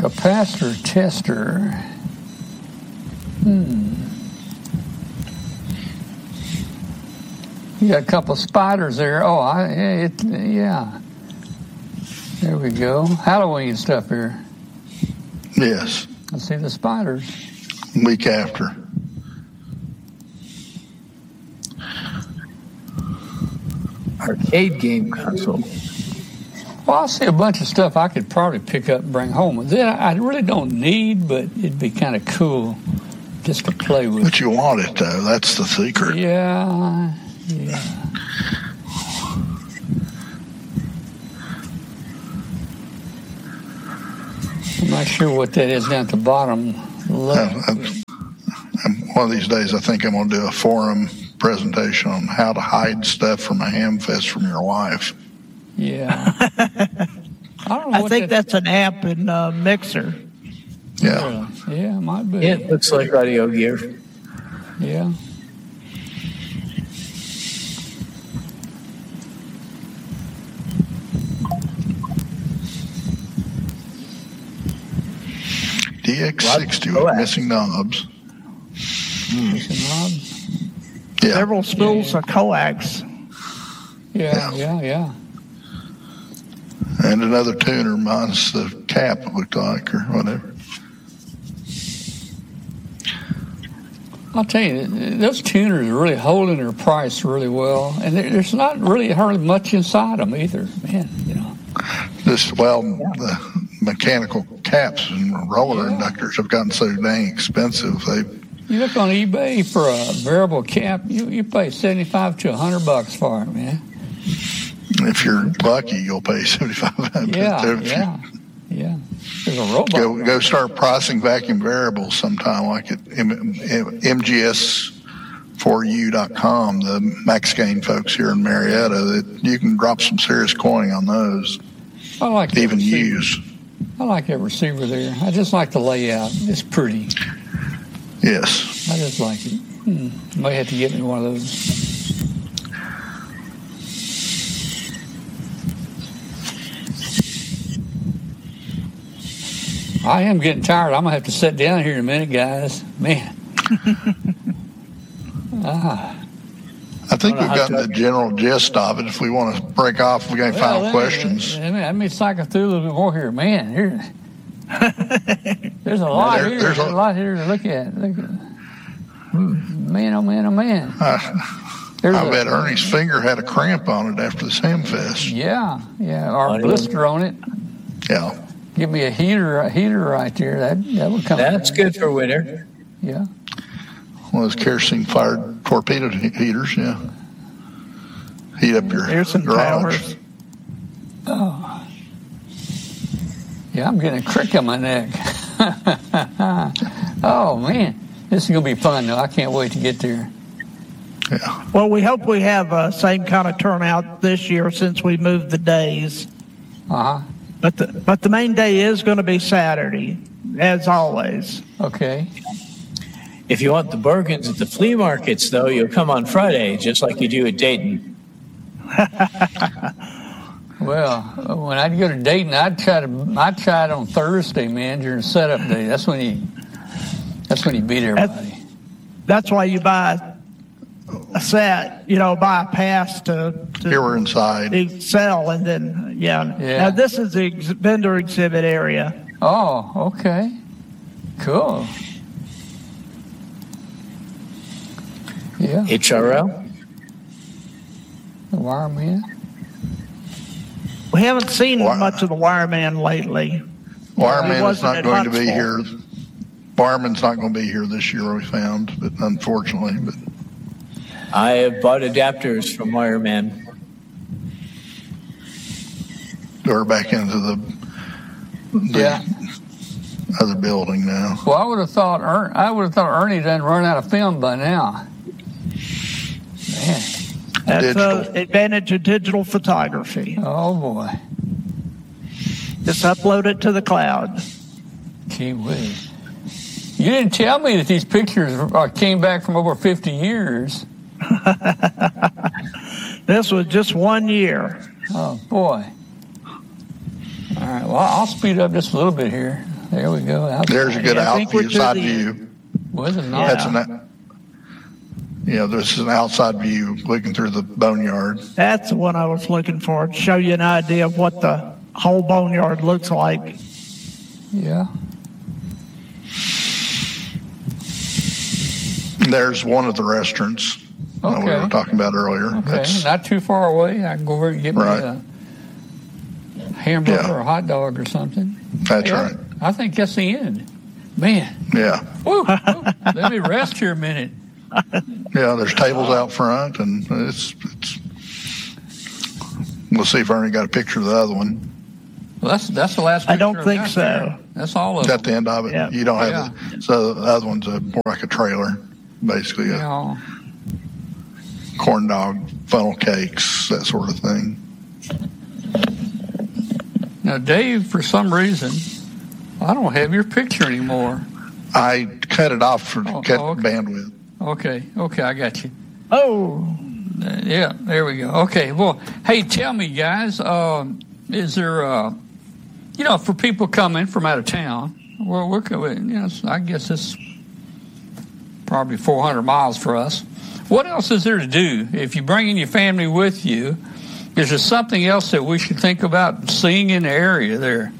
Capacitor tester. You got a couple spiders there. Oh, yeah. There we go. Halloween stuff here. Yes. I see the spiders. Week after. Arcade game console. Well, I see a bunch of stuff I could probably pick up and bring home. That I really don't need, but it'd be kind of cool just to play with. But you want it, though. That's the secret. Yeah. I'm not sure what that is down at the bottom left. One of these days, I think I'm going to do a forum presentation on how to hide stuff from a ham fest from your wife. Yeah. I think that's an amp in Mixer. Yeah. Yeah, it might be. It looks like audio gear. Yeah. DX60 with missing knobs. Missing knobs? Yeah. Several spools of coax. Yeah. And another tuner minus the cap, it looked like, or whatever. I'll tell you, those tuners are really holding their price really well, and there's not really hardly much inside them either, man. The mechanical caps and roller inductors have gotten so dang expensive. You look on eBay for a variable cap, you pay $75 to $100 for it, man. If you're lucky, you'll pay $75. Yeah. There's a robot. Go start pricing vacuum variables sometime, like at MGS4U.com, the Max Gain folks here in Marietta. That you can drop some serious coin on those. I like even use. I like that receiver there. I just like the layout. It's pretty. Yes. I just like it. Might have to get me one of those. I am getting tired. I'm going to have to sit down here in a minute, guys. Man. I think we've gotten the general gist of it. If we want to break off, we got any final questions? Let me cycle through a little bit more here. Man, there's a lot here. There's a lot here to look at. Man, oh man, oh man. I bet Ernie's finger had a cramp on it after the Sam Fest. Yeah, or a blister on it. Yeah. Give me a heater right there. That would come. That's good for winter. Yeah. One of those kerosene-fired torpedo heaters, yeah. Heat up your There's some garage. towers. Oh. Yeah, I'm getting a crick on my neck. Oh, man. This is going to be fun, though. I can't wait to get there. Yeah. Well, we hope we have same kind of turnout this year since we moved the days. Uh-huh. But the main day is going to be Saturday, as always. Okay. If you want the bargains at the flea markets, though, you'll come on Friday, just like you do at Dayton. Well, when I'd go to Dayton, I'd try it on Thursday, man, during setup day. That's when you beat everybody. That's why you buy a set, buy a pass to Here we're inside. Sell, and then, Now, this is the vendor exhibit area. Oh, okay. Cool. Yeah. HRL? The Wireman? We haven't seen much of the Wireman lately. Wireman is not going to be here. Wireman's not going to be here this year, we found, but unfortunately. But I have bought adapters from Wireman. We're back into the other building now. Well, I would have thought Ernie done run out of film by now. Man. That's the advantage of digital photography. Oh, boy. Just upload it to the cloud. Gee whiz. You didn't tell me that these pictures came back from over 50 years. This was just 1 year. Oh, boy. All right, well, I'll speed up just a little bit here. There we go. Outside. There's a good Yeah, I think we're to outside the- view. Was it not? That's this is an outside view looking through the boneyard. That's the one I was looking for, to show you an idea of what the whole boneyard looks like. Yeah. There's one of the restaurants that we Okay. were talking about earlier. Okay. That's, Not too far away. I can go over and get Right. me a hamburger Yeah. or a hot dog or something. that's Yeah. right. I think that's the end. Man. Yeah. Woo, woo. Let me rest here a minute. Yeah, there's tables out front, and it's. We'll see if Ernie got a picture of the other one. Well, that's the last picture I don't I've think got so. there. That's all of Is that them. the end of it? Yeah. You don't have Yeah. so the other one's more like a trailer, basically You a know, corn dog, funnel cakes, that sort of thing. now, Dave, for some reason, I don't have your picture anymore. I cut it off for Oh, cut okay. bandwidth. Okay, I got you. Oh, Yeah, there we go. Okay, well, hey, tell me, guys, is there, for people coming from out of town, well, I guess it's probably 400 miles for us. What else is there to do? If you're bringing your family with you, is there something else that we should think about seeing in the area there?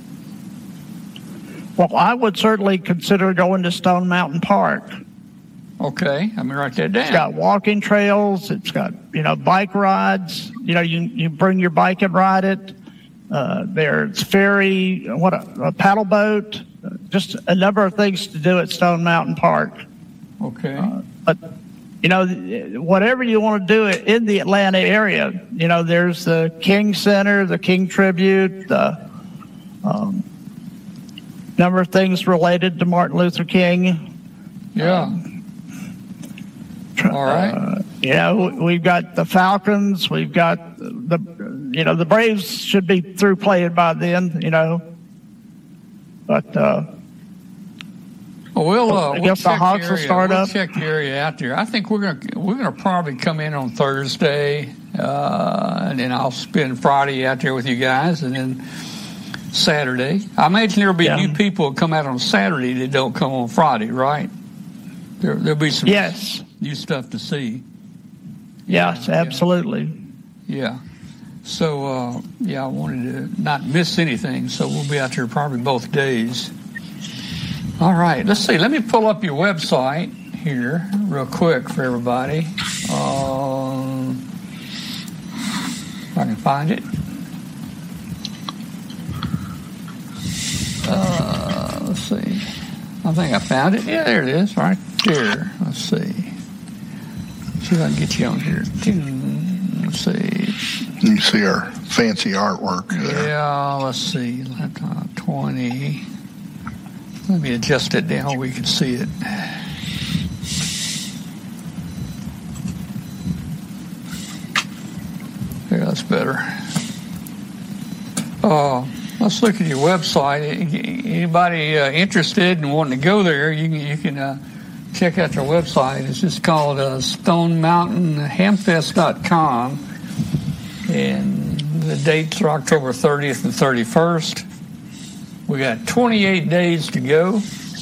well, I would certainly consider going to Stone Mountain Park. Okay, I'm going to write that It's down. got walking trails. It's got, bike rides. You bring your bike and ride it. There's ferry, a paddle boat, just a number of things to do at Stone Mountain Park. Okay. But, whatever you want to do in the Atlanta area, there's the King Center, the King Tribute, the number of things related to Martin Luther King. Yeah. All right. We've got the Falcons. We've got the Braves should be through playing by then, But Well, I we'll guess the check Hawks will area. start we'll up. check the area out there. I think we're gonna probably come in on Thursday, and then I'll spend Friday out there with you guys, and then Saturday. I imagine there'll be Yeah. new people that come out on Saturday that don't come on Friday, right? There'll be some yes, new stuff to see. yes, absolutely. Yeah. So, I wanted to not miss anything, so we'll be out there probably both days. All right, let's see. Let me pull up your website here real quick for everybody. If I can find it. Let's see. I think I found it. Yeah, there it is, right there. Let's see. See if I can get you on here. Let's see. You can see our fancy artwork there. Yeah, let's see. Laptop 20. Let me adjust it down where we can see it. Yeah, that's better. Let's look at your website. Anybody interested in wanting to go there, you can check out their website. It's just called StoneMountainHamfest.com. And the dates are October 30th and 31st. We got 28 days to go.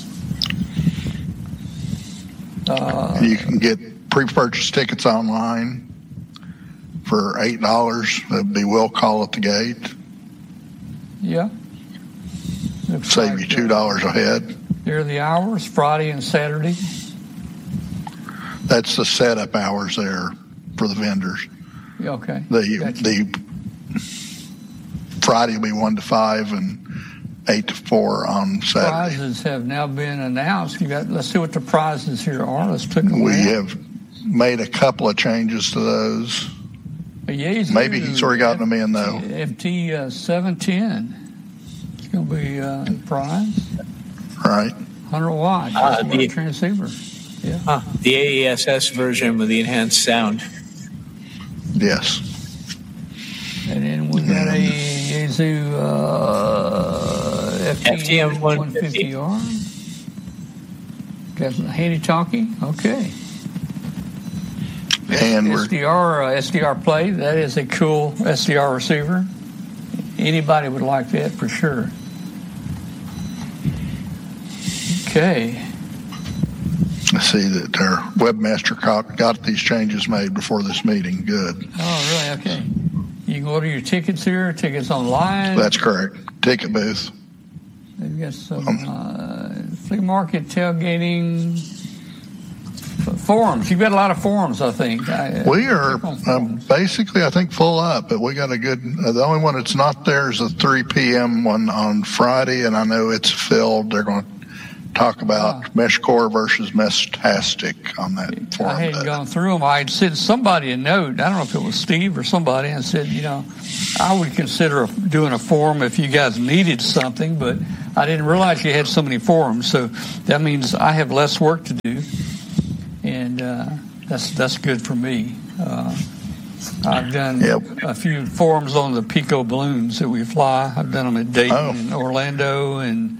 You can get pre-purchase tickets online for $8. That'd be will call at the gate. Yeah. Looks Save like, you $2 a head. There are the hours, Friday and Saturday. That's the setup hours there for the vendors. Yeah, okay. Gotcha. The Friday will be 1 to 5 and 8 to 4 on Saturday. Prizes have now been announced. Let's see what the prizes here are. Let's click on We that. have made a couple of changes to those. A Yaesu Maybe he's already gotten them in, though. FT 710. It's going to be a prize. Right. 100 watts. That's the- a transceiver. Yeah. The AESS version with the enhanced sound. Yes. And then we got a Yaesu FTM 150R. Got some handy-talkie. Okay. And we're SDR Play. That is a cool SDR receiver. Anybody would like that for sure. Okay. I see that our webmaster got these changes made before this meeting. Good. Oh, really? Okay. You can order your tickets here, tickets online. That's correct. Ticket booth. They've got some flea market, tailgating, forums. You've got a lot of forums, I think. We are basically, I think, full up, but we got a good. The only one that's not there is a 3 p.m. one on Friday, and I know it's filled. They're going to talk about MeshCore versus Meshtastic on that forum. I hadn't gone through them. I had sent somebody a note. I don't know if it was Steve or somebody, and said, I would consider doing a forum if you guys needed something, but I didn't realize you had so many forums. So that means I have less work to do, and that's good for me. I've done a few forums on the Pico balloons that we fly. I've done them at Dayton and Orlando and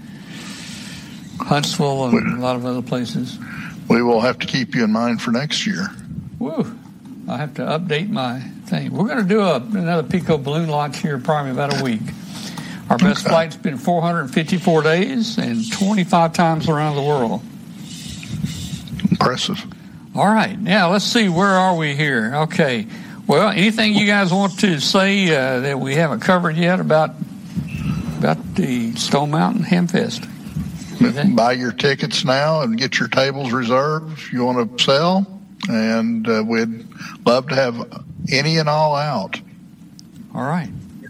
Huntsville and a lot of other places. We will have to keep you in mind for next year. Woo! I have to update my thing. We're going to do another Pico balloon launch here probably about a week. Our best flight's been 454 days and 25 times around the world. Impressive. All right. Now, let's see. Where are we here? Okay. Well, anything you guys want to say that we haven't covered yet about the Stone Mountain Hamfest? Buy your tickets now and get your tables reserved if you want to sell, and we'd love to have any and all out. All right.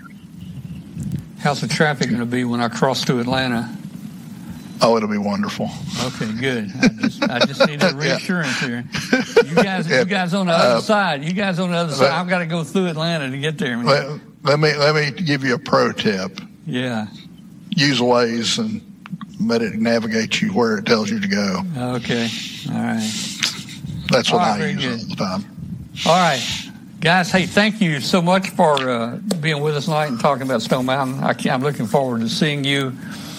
How's the traffic going to be when I cross to Atlanta? Oh, it'll be wonderful. Okay, good. I just need a reassurance here. You guys on the other side. You guys on the other side. I've got to go through Atlanta to get there. Let me give you a pro tip. Yeah. Use Waze and let it navigate you where it tells you to go. Okay. All right. That's what I use all the time. All right. Guys, hey, thank you so much for being with us tonight and talking about Stone Mountain. I'm looking forward to seeing you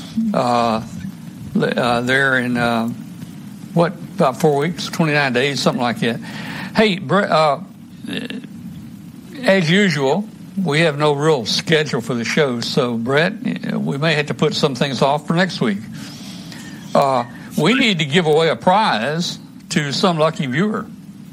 there in, about 4 weeks, 29 days, something like that. Hey, as usual, we have no real schedule for the show, so Brett, we may have to put some things off for next week. We need to give away a prize to some lucky viewer.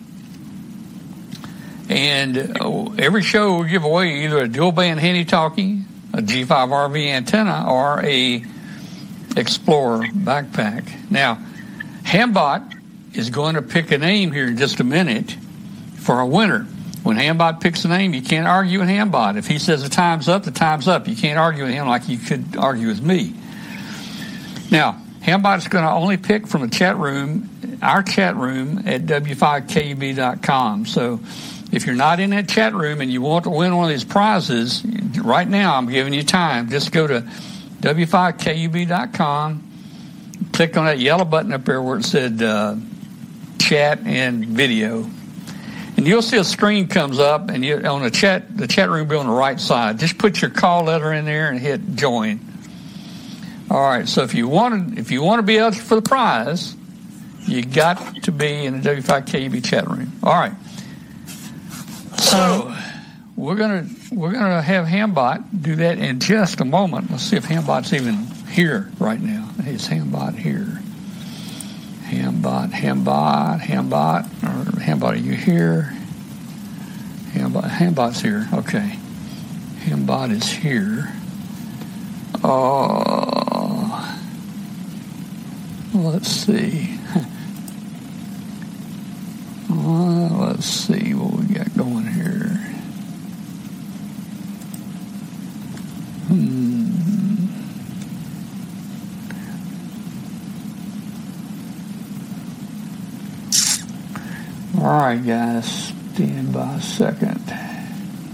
And every show we give away either a dual band handy-talkie, a G5 RV antenna, or a Explorer backpack. Now, Hambot is going to pick a name here in just a minute for a winner. When Hambot picks a name, you can't argue with Hambot. If he says the time's up, the time's up. You can't argue with him like you could argue with me. Now, Hambot's going to only pick from the chat room, our chat room at w5kub.com. So if you're not in that chat room and you want to win one of these prizes, right now I'm giving you time. Just go to w5kub.com, click on that yellow button up there where it said chat and video. And you'll see a screen comes up, and on the chat room will be on the right side. Just put your call letter in there and hit join. All right. So if you want to be eligible for the prize, you got to be in the W5KUB chat room. All right. So we're gonna have Hambot do that in just a moment. Let's see if Hambot's even here right now. Is Hambot here? Hambot, or Hambot, are you here? Hambot's here. Okay. Hambot is here. Let's see. Let's see what we got going here. All right, guys, stand by a second.